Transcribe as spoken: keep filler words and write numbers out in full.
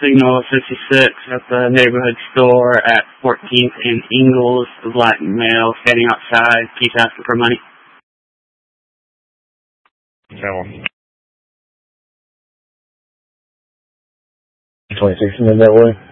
Signal fifty-six at the neighborhood store at fourteenth and Ingalls. The black male standing outside. He's asking for money. twenty-six in that way.